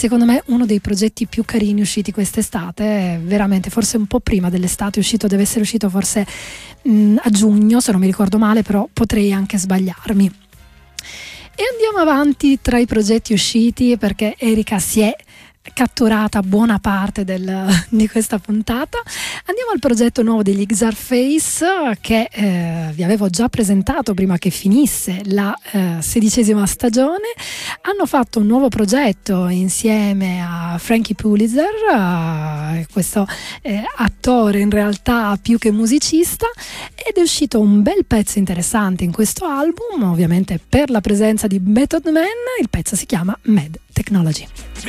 secondo me uno dei progetti più carini usciti quest'estate, veramente, forse un po' prima dell'estate, deve essere uscito forse a giugno, se non mi ricordo male, però potrei anche sbagliarmi. E andiamo avanti tra i progetti usciti, perché Erika si è catturata buona parte di questa puntata. Andiamo al progetto nuovo degli Czarface, che vi avevo già presentato prima che finisse la 16ª stagione. Hanno fatto un nuovo progetto insieme a Frankie Pulitzer, questo attore in realtà più che musicista, ed è uscito un bel pezzo interessante in questo album, ovviamente per la presenza di Method Man. Il pezzo si chiama Mad Technology.